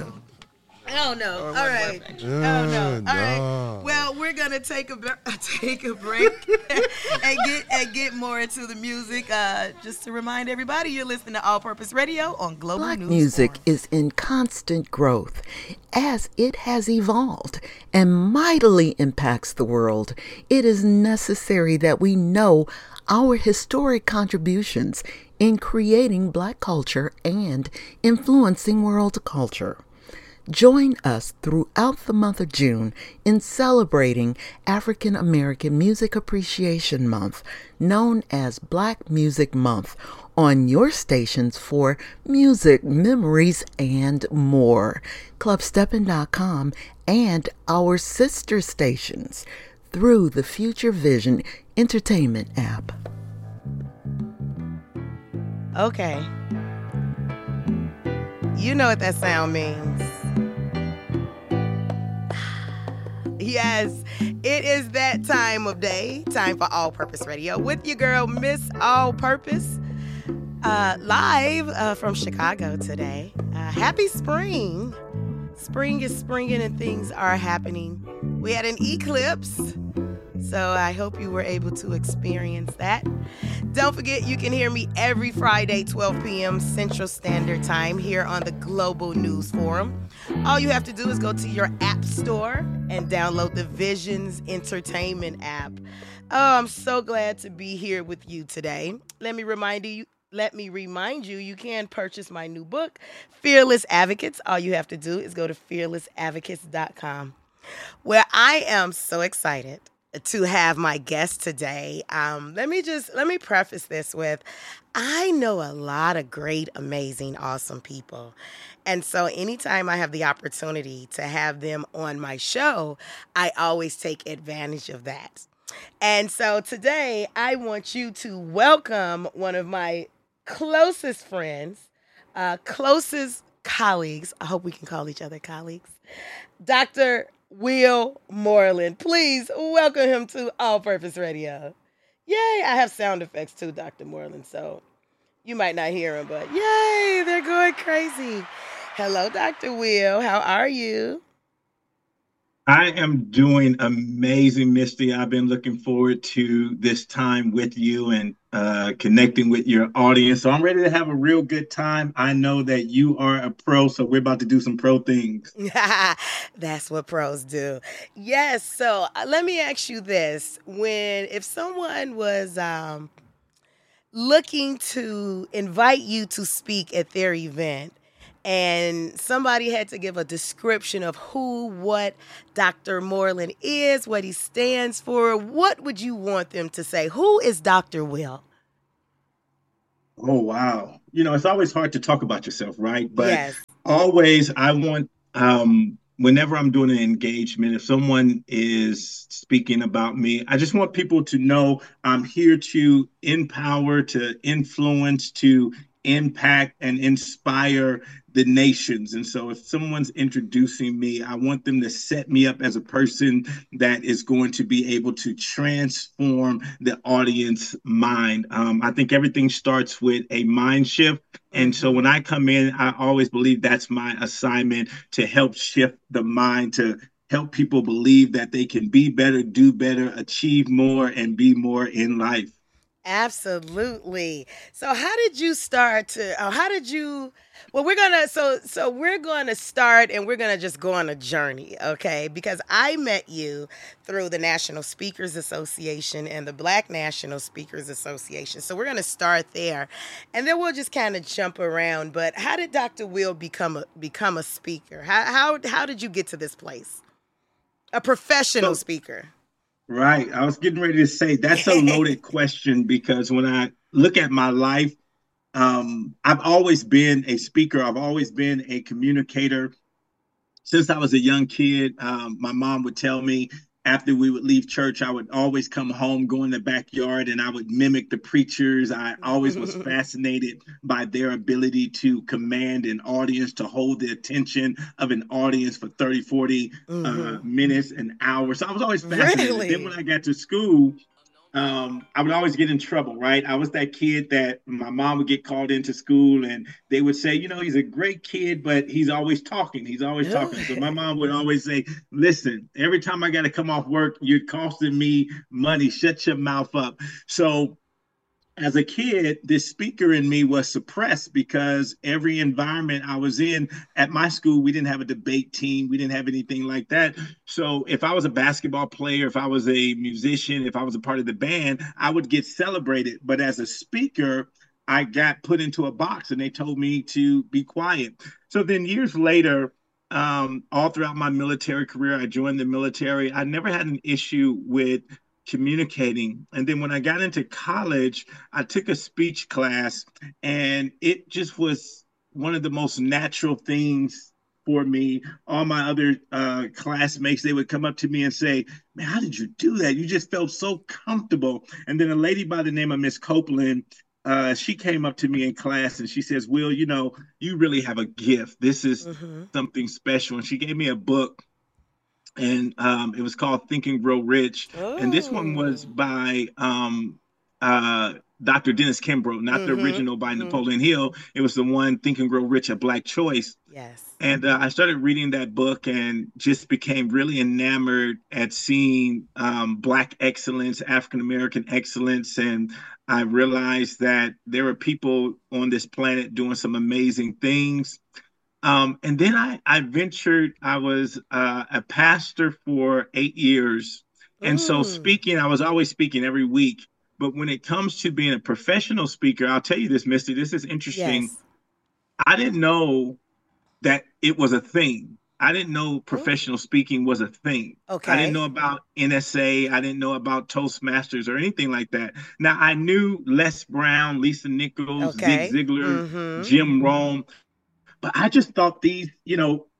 Oh no! Or All one right. more Oh no! All no. right. Well, we're gonna take a bre- take a break and get and get more into the music. Uh, just to remind everybody, you're listening to All Purpose Radio on Global Black News music Forum. is in constant growth as it has evolved and mightily impacts the world. It is necessary that we know our historic contributions in creating Black culture and influencing world culture. Join us throughout the month of June in celebrating African American Music Appreciation Month, known as Black Music Month, on your stations for music, memories, and more. club steppin dot com and our sister stations through the Future Vision Entertainment app. Okay. You know what that sound means. Yes, it is that time of day, time for All Purpose Radio with your girl, Miss All Purpose, uh, live uh, from Chicago today. Uh, happy spring. Spring is springing and things are happening. We had an eclipse, so I hope you were able to experience that. Don't forget, you can hear me every Friday, twelve p.m. Central Standard Time here on the Global News Forum. All you have to do is go to your app store and download the Visions Entertainment app. Oh, I'm so glad to be here with you today. Let me remind you, let me remind you, you can purchase my new book, Fearless Advocates. All you have to do is go to fearless advocates dot com, where I am so excited to have my guest today. Um, let me just, let me preface this with, I know a lot of great, amazing, awesome people. And so anytime I have the opportunity to have them on my show, I always take advantage of that. And so today I want you to welcome one of my closest friends, uh, closest colleagues. I hope we can call each other colleagues. Doctor Will Moreland. Please welcome him to All Purpose Radio. Yay. I have sound effects too, Doctor Moreland. So you might not hear him, but yay, they're going crazy. Hello, Doctor Will. How are you? I am doing amazing, Misty. I've been looking forward to this time with you and uh, connecting with your audience. So I'm ready to have a real good time. I know that you are a pro, so we're about to do some pro things. That's what pros do. Yes. So uh, let me ask you this. When, if someone was um, looking to invite you to speak at their event, and somebody had to give a description of who, what Doctor Moreland is, what he stands for, what would you want them to say? Who is Doctor Will? Oh, wow. You know, it's always hard to talk about yourself, right? But yes. always I want, um, whenever I'm doing an engagement, if someone is speaking about me, I just want people to know I'm here to empower, to influence, to impact and inspire the nations. And so if someone's introducing me, I want them to set me up as a person that is going to be able to transform the audience mind. Um, I think everything starts with a mind shift. And so when I come in, I always believe that's my assignment, to help shift the mind, to help people believe that they can be better, do better, achieve more, and be more in life. Absolutely. So how did you start to, uh, how did you, well, we're going to, so, so we're going to start and we're going to just go on a journey. Okay. Because I met you through the National Speakers Association and the Black National Speakers Association. So we're going to start there and then we'll just kind of jump around. But how did Doctor Will become a, become a speaker? How, how, how did you get to this place? A professional so, speaker. Right. I was getting ready to say that's a loaded question, because when I look at my life, um, I've always been a speaker. I've always been a communicator. Since I was a young kid, um, my mom would tell me after we would leave church, I would always come home, go in the backyard, and I would mimic the preachers. I always was fascinated by their ability to command an audience, to hold the attention of an audience for thirty, forty mm-hmm. uh, minutes, an hour. So I was always fascinated. Really? Then when I got to school, um, I would always get in trouble, right? I was that kid that my mom would get called into school and they would say, you know, he's a great kid, but he's always talking. He's always talking. So my mom would always say, listen, every time I got to come off work, you're costing me money. Shut your mouth up. So as a kid, this speaker in me was suppressed, because every environment I was in at my school, we didn't have a debate team. We didn't have anything like that. So if I was a basketball player, if I was a musician, if I was a part of the band, I would get celebrated. But as a speaker, I got put into a box and they told me to be quiet. So then years later, um, all throughout my military career, I joined the military. I never had an issue with communicating. And then when I got into college, I took a speech class, and it just was one of the most natural things for me. All my other uh, classmates, they would come up to me and say, man, how did you do that? You just felt so comfortable. And then a lady by the name of Miss Copeland, uh, she came up to me in class and she says, Will, you know, you really have a gift. This is mm-hmm. something special. And she gave me a book. And um, it was called Think and Grow Rich. Oh. And this one was by um, uh, Doctor Dennis Kimbrough, not mm-hmm. the original by mm-hmm. Napoleon Hill. It was the one, Think and Grow Rich, A Black Choice. Yes. And uh, I started reading that book and just became really enamored at seeing um, Black excellence, African-American excellence. And I realized that there are people on this planet doing some amazing things. Um, and then I, I ventured, I was uh, a pastor for eight years. And mm. so speaking, I was always speaking every week. But when it comes to being a professional speaker, I'll tell you this, Misty, this is interesting. Yes. I didn't know that it was a thing. I didn't know professional Ooh. speaking was a thing. Okay. I didn't know about N S A. I didn't know about Toastmasters or anything like that. Now, I knew Les Brown, Lisa Nichols, okay. Zig Ziglar, mm-hmm. Jim Rohn. But I just thought these, you know,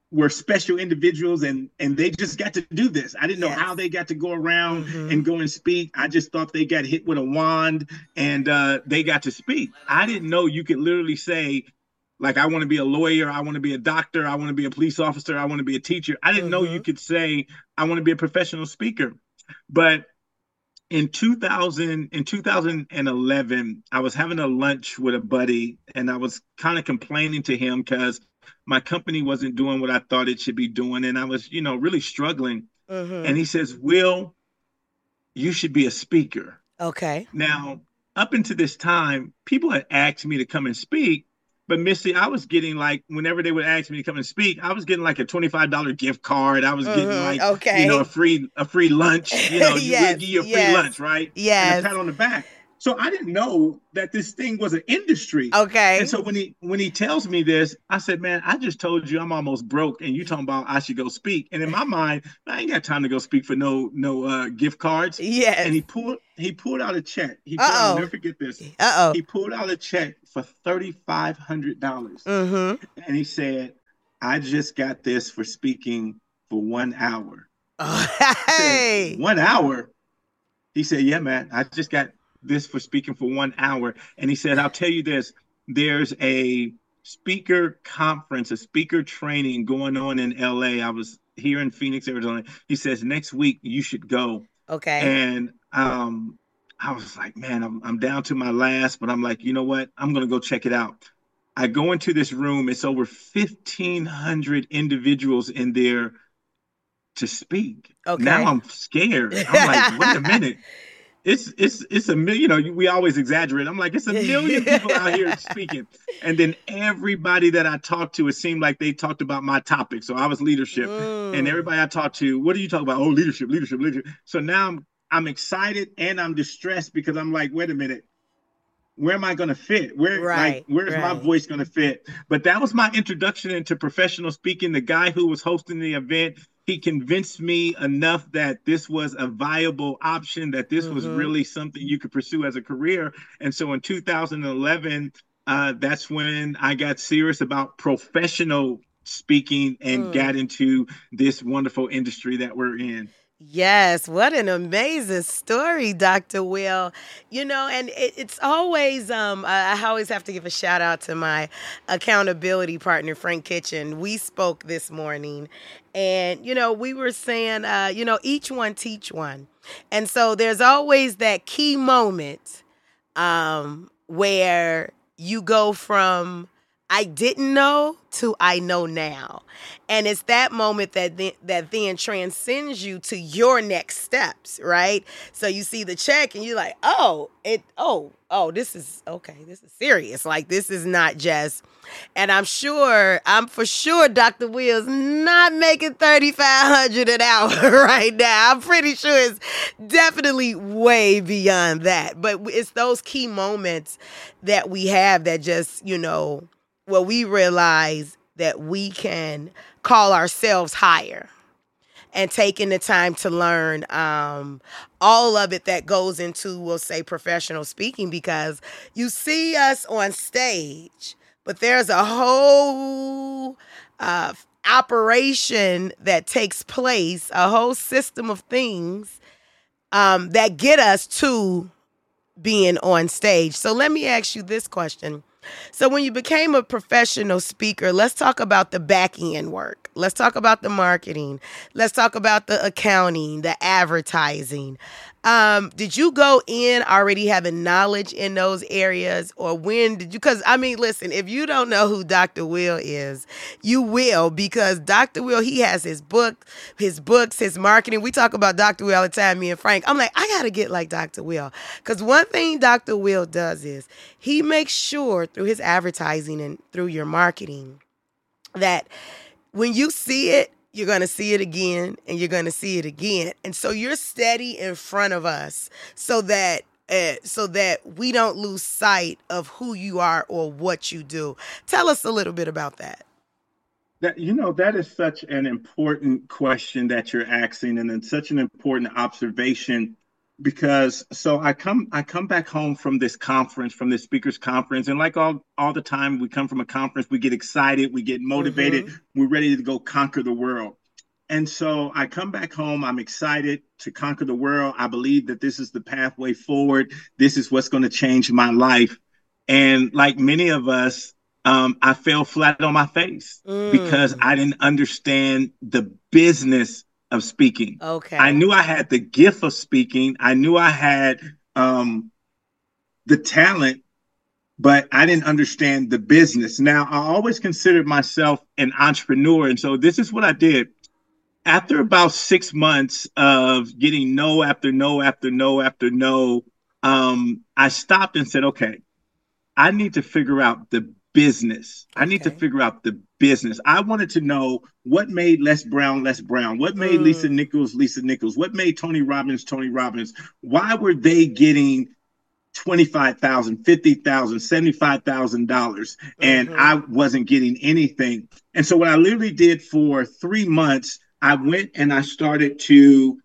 were special individuals, and and they just got to do this. I didn't know Yes. how they got to go around Mhm. and go and speak. I just thought they got hit with a wand and uh, they got to speak. I didn't know you could literally say, like, I want to be a lawyer, I want to be a doctor, I want to be a police officer, I want to be a teacher. I didn't know you could say, I want to be a professional speaker. But in two thousand, in two thousand eleven, I was having a lunch with a buddy, and I was kind of complaining to him because my company wasn't doing what I thought it should be doing, and I was, you know, really struggling. Mhm. And he says, Will, you should be a speaker. Okay. Now, up until this time, people had asked me to come and speak, but Missy, I was getting like, whenever they would ask me to come and speak, I was getting like a twenty-five dollar gift card. I was getting Mhm, like, okay. you know, a free a free lunch. You know, you Yes, would give you a free yes, lunch, right? yes. And a pat on the back. So I didn't know that this thing was an industry. Okay. And so when he when he tells me this, I said, man, I just told you I'm almost broke, and you talking about I should go speak. And in my mind, I ain't got time to go speak for no no uh, gift cards. Yes. And he pulled he pulled out a check. He pulled, Uh-oh. I'll never forget this. Uh-oh. He pulled out a check for thirty-five hundred dollars. Mm-hmm. And he said, I just got this for speaking for one hour. Hey. Said, one hour? He said, yeah, man, I just got this for speaking for one hour. And he said, I'll tell you this, there's a speaker conference, a speaker training going on in L A. I was here in Phoenix, Arizona. He says, next week you should go. Okay. And um, I was like, man, I'm, I'm down to my last, but I'm like, you know what? I'm going to go check it out. I go into this room. It's over fifteen hundred individuals in there to speak. Okay. Now I'm scared. I'm like, wait a minute. It's it's it's a million. You know, we always exaggerate. I'm like, it's a million people out here speaking, and then everybody that I talked to, it seemed like they talked about my topic. So I was leadership, Mm. and everybody I talked to, what do you talk about? Oh, leadership, leadership, leadership. So now I'm I'm excited and I'm distressed because I'm like, wait a minute, where am I going to fit? Where Right, like where's my right. voice going to fit? But that was my introduction into professional speaking. The guy who was hosting the event, he convinced me enough that this was a viable option, that this was Mhm. really something you could pursue as a career. And so in two thousand eleven, uh, that's when I got serious about professional speaking and Mm. got into this wonderful industry that we're in. Yes, what an amazing story, Doctor Will. You know, and it, it's always, um, I, I always have to give a shout out to my accountability partner, Frank Kitchen. We spoke this morning, and, you know, we were saying, uh, you know, each one teach one. And so there's always that key moment um, where you go from I didn't know to I know now. And it's that moment that then, that then transcends you to your next steps, right? So you see the check and you're like, oh, it, oh, oh, this is, okay, this is serious. Like, this is not just, and I'm sure, I'm for sure Doctor Will's not making thirty-five hundred dollars an hour right now. I'm pretty sure it's definitely way beyond that. But it's those key moments that we have that just, you know, well, we realize that we can call ourselves higher, and taking the time to learn um, all of it that goes into, we'll say, professional speaking, because you see us on stage, but there's a whole uh, operation that takes place, a whole system of things um, that get us to being on stage. So let me ask you this question. So when you became a professional speaker, let's talk about the back end work. Let's talk about the marketing. Let's talk about the accounting, the advertising. Um, did you go in already having knowledge in those areas, or when did you? Because, I mean, listen, if you don't know who Doctor Will is, you will, because Doctor Will, he has his book, his books, his marketing. We talk about Doctor Will all the time, me and Frank. I'm like, I got to get like Doctor Will. Because one thing Doctor Will does is he makes sure through his advertising and through your marketing that when you see it, you're going to see it again, and you're going to see it again. And so you're steady in front of us so that uh, so that we don't lose sight of who you are or what you do. Tell us a little bit about that. That, you know, that is such an important question that you're asking, and it's such an important observation. because so I come I come back home from this conference, from this speakers conference, and like all all the time we come from a conference, we get excited, we get motivated, mm-hmm. we're ready to go conquer the world. And so I come back home, I'm excited to conquer the world. I believe that this is the pathway forward. This is what's going to change my life. And like many of us, um, I fell flat on my face mm. because I didn't understand the business of speaking. Okay. I knew I had the gift of speaking. I knew I had um, the talent, but I didn't understand the business. Now, I always considered myself an entrepreneur. And so this is what I did. After about six months of getting no after no after no after no, um, I stopped and said, okay, I need to figure out the business. Okay. I need to figure out the business. I wanted to know what made Les Brown Les Brown, what made mm. Lisa Nichols Lisa Nichols, what made Tony Robbins Tony Robbins. Why were they getting twenty-five thousand dollars, fifty thousand dollars, seventy-five thousand dollars, and mm-hmm. I wasn't getting anything? And so what I literally did for three months, I went and I started to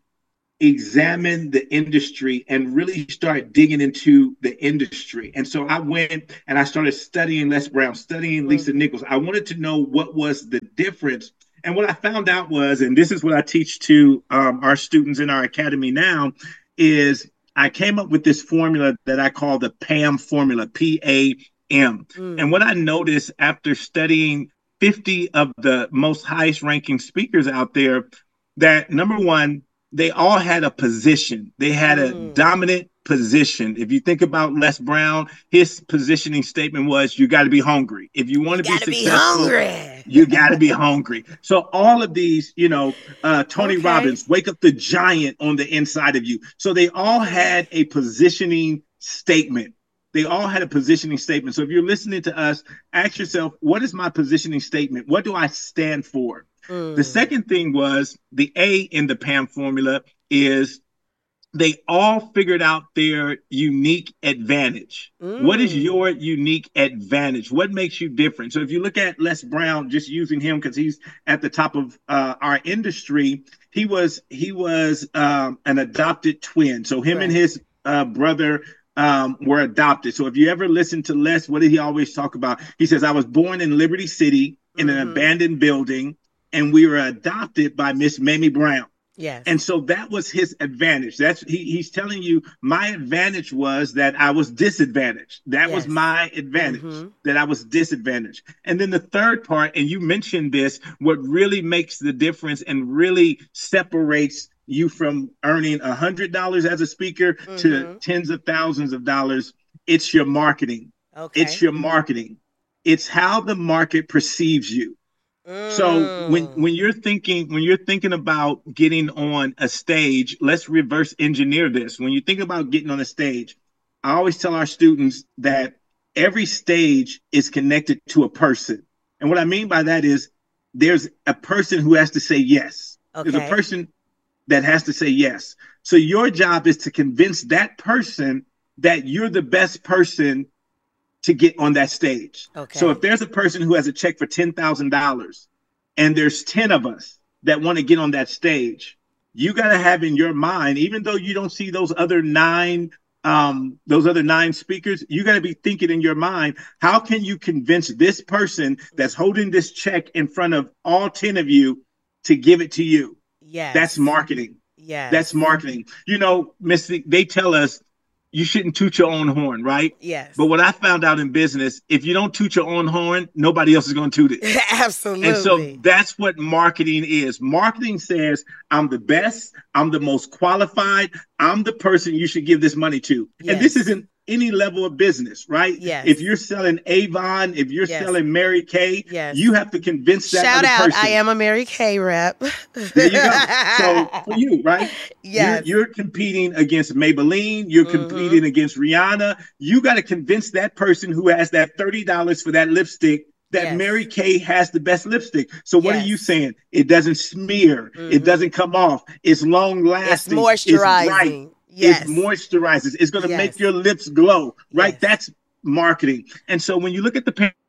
examine the industry and really start digging into the industry. And so I went and I started studying Les Brown, studying Lisa Nichols. I wanted to know what was the difference. And what I found out was, and this is what I teach to um, our students in our academy now, is I came up with this formula that I call the PAM formula, P A M. Mm. And what I noticed after studying fifty of the most highest ranking speakers out there, that number one, they all had a position. They had a mm. dominant position. If you think about Les Brown, his positioning statement was, you got to be hungry. If you want to be successful, be hungry. you got to be hungry. So all of these, you know, uh, Tony okay. Robbins, wake up the giant on the inside of you. So they all had a positioning statement. They all had a positioning statement. So if you're listening to us, ask yourself, what is my positioning statement? What do I stand for? Mm. The second thing was the A in the PAM formula is they all figured out their unique advantage. Mm. What is your unique advantage? What makes you different? So if you look at Les Brown, just using him because he's at the top of uh, our industry, he was he was um, an adopted twin. So him right. and his uh, brother Um, were adopted. So if you ever listen to Les, what did he always talk about? He says, I was born in Liberty City in mm-hmm. an abandoned building, and we were adopted by Miss Mamie Brown. Yes. And so that was his advantage. That's he, he's telling you my advantage was that I was disadvantaged. That yes. was my advantage, mm-hmm. that I was disadvantaged. And then the third part, and you mentioned this, what really makes the difference and really separates you from earning one hundred dollars as a speaker mm-hmm. to tens of thousands of dollars, it's your marketing. Okay. It's your marketing. It's how the market perceives you. Mm. So when, when you're thinking, when you're thinking about getting on a stage, let's reverse engineer this. When you think about getting on a stage, I always tell our students that every stage is connected to a person. And what I mean by that is there's a person who has to say yes. Okay. There's a person that has to say yes. So your job is to convince that person that you're the best person to get on that stage. Okay. So if there's a person who has a check for ten thousand dollars and there's ten of us that want to get on that stage, you got to have in your mind, even though you don't see those other nine, um, those other nine speakers, you got to be thinking in your mind, how can you convince this person that's holding this check in front of all ten of you to give it to you? Yes. That's marketing. Yes. That's marketing. You know, Missy, they tell us you shouldn't toot your own horn, right? Yes. But what I found out in business, if you don't toot your own horn, nobody else is going to toot it. Absolutely. And so that's what marketing is. Marketing says, I'm the best. I'm the most qualified. I'm the person you should give this money to. Yes. And this isn't any level of business, right? Yes. If you're selling Avon, if you're yes. selling Mary Kay, yes. you have to convince that Shout other out, person. I am a Mary Kay rep. There you go. So for you, right? Yes. You're, you're competing against Maybelline. You're mm-hmm. competing against Rihanna. You got to convince that person who has that thirty dollars for that lipstick that yes. Mary Kay has the best lipstick. So what yes. are you saying? It doesn't smear. Mm-hmm. It doesn't come off. It's long lasting. It's moisturizing. It's bright. Yes. It moisturizes. It's going to yes. make your lips glow, right? Yes. That's marketing. And so when you look at the parent,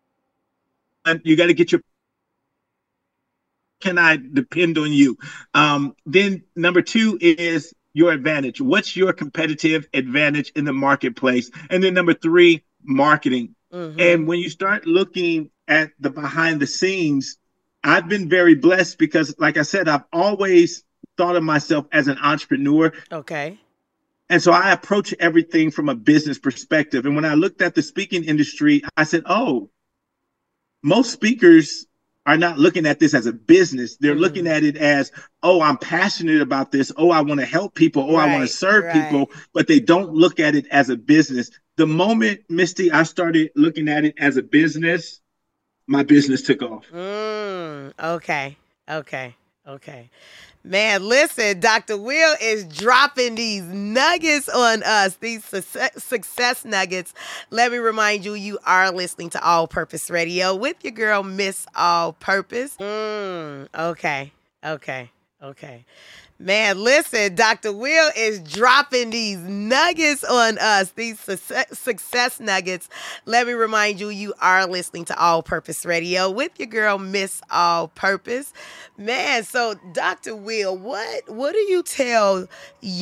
you got to get your, can I depend on you? Um, then number two is your advantage? What's your competitive advantage in the marketplace? And then number three, marketing. Mm-hmm. And when you start looking at the behind the scenes, I've been very blessed because, like I said, I've always thought of myself as an entrepreneur. Okay. And so I approach everything from a business perspective. And when I looked at the speaking industry, I said, oh, most speakers are not looking at this as a business. They're mm-hmm. looking at it as, oh, I'm passionate about this. Oh, I want to help people. Oh, right, I want to serve right. people. But they don't look at it as a business. The moment, Misty, I started looking at it as a business, my business took off. Mm, okay. Okay. Okay. Man, listen, Doctor Will is dropping these nuggets on us, these success, success nuggets. Let me remind you, you are listening to All Purpose Radio with your girl, Miss All Purpose. Mm, okay, okay, okay. Man, listen, Doctor Will is dropping these nuggets on us, these success, success nuggets. Let me remind you, you are listening to All Purpose Radio with your girl, Miss All Purpose. Man, so Doctor Will, what, what do you tell